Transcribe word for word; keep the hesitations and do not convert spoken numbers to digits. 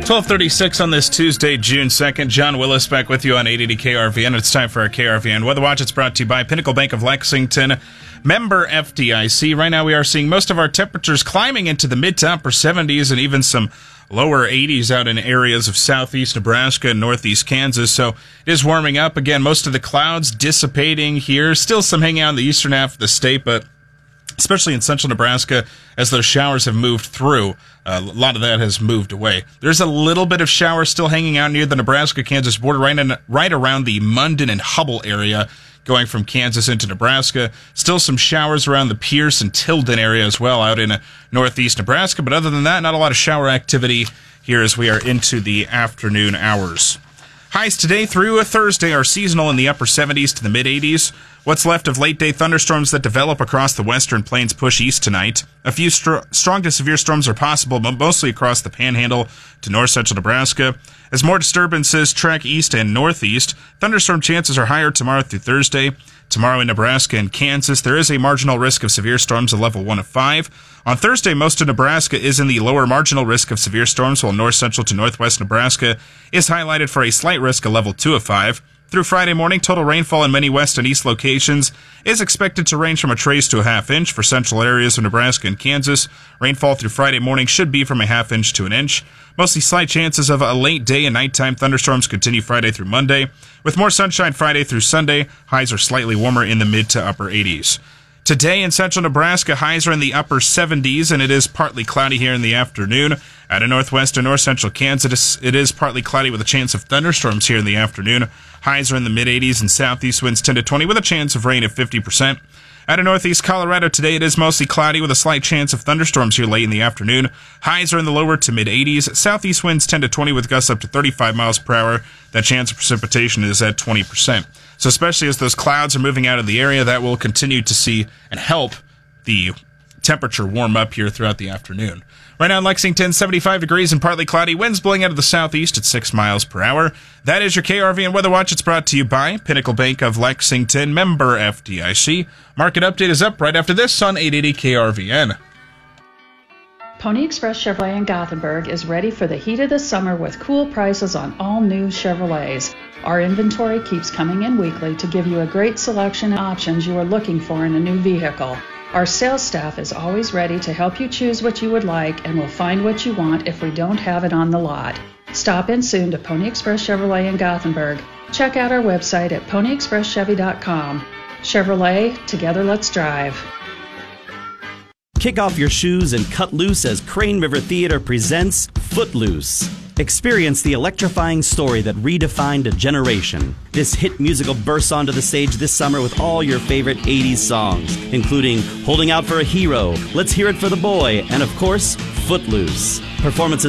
twelve thirty-six on this Tuesday, June second. John Willis back with you on eight eighty K R V N. It's time for our K R V N Weather Watch. It's brought to you by Pinnacle Bank of Lexington, member F D I C. Right now we are seeing most of our temperatures climbing into the mid to upper seventies and even some lower eighties out in areas of southeast Nebraska and northeast Kansas. So it is warming up. Again, most of the clouds dissipating here. Still some hanging out in the eastern half of the state, but especially in central Nebraska, as those showers have moved through, uh, a lot of that has moved away. There's a little bit of shower still hanging out near the Nebraska-Kansas border, right, in, right around the Munden and Hubble area, going from Kansas into Nebraska. Still some showers around the Pierce and Tilden area as well, out in uh, northeast Nebraska. But other than that, not a lot of shower activity here as we are into the afternoon hours. Highs today through a Thursday are seasonal in the upper seventies to the mid-eighties. What's left of late-day thunderstorms that develop across the western plains push east tonight. A few str- strong to severe storms are possible, but mostly across the panhandle to north-central Nebraska. As more disturbances trek east and northeast, thunderstorm chances are higher tomorrow through Thursday. Tomorrow in Nebraska and Kansas, there is a marginal risk of severe storms, a level one of five. On Thursday, most of Nebraska is in the lower marginal risk of severe storms, while north-central to northwest Nebraska is highlighted for a slight risk, a level two of five. Through Friday morning, total rainfall in many west and east locations is expected to range from a trace to a half inch for central areas of Nebraska and Kansas. Rainfall through Friday morning should be from a half inch to an inch. Mostly slight chances of a late day and nighttime thunderstorms continue Friday through Monday. With more sunshine Friday through Sunday, highs are slightly warmer in the mid to upper eighties. Today in central Nebraska, highs are in the upper seventies, and it is partly cloudy here in the afternoon. Out of northwest and north-central Kansas, it is partly cloudy with a chance of thunderstorms here in the afternoon. Highs are in the mid-eighties, and southeast winds ten to twenty with a chance of rain of fifty percent. Out of northeast Colorado today, it is mostly cloudy with a slight chance of thunderstorms here late in the afternoon. Highs are in the lower to mid-eighties. Southeast winds ten to twenty with gusts up to thirty-five miles per hour. That chance of precipitation is at twenty percent. So especially as those clouds are moving out of the area, that will continue to see and help the temperature warm up here throughout the afternoon. Right now in Lexington, seventy-five degrees and partly cloudy. Winds blowing out of the southeast at six miles per hour. That is your K R V N Weather Watch. It's brought to you by Pinnacle Bank of Lexington, member F D I C. Market update is up right after this on eight eighty K R V N. Pony Express Chevrolet in Gothenburg is ready for the heat of the summer with cool prices on all new Chevrolets. Our inventory keeps coming in weekly to give you a great selection of options you are looking for in a new vehicle. Our sales staff is always ready to help you choose what you would like and will find what you want if we don't have it on the lot. Stop in soon to Pony Express Chevrolet in Gothenburg. Check out our website at pony express chevy dot com. Chevrolet, together let's drive. Kick off your shoes and cut loose as Crane River Theater presents Footloose. Experience the electrifying story that redefined a generation. This hit musical bursts onto the stage this summer with all your favorite eighties songs, including Holding Out for a Hero, Let's Hear It for the Boy, and of course, Footloose. Performances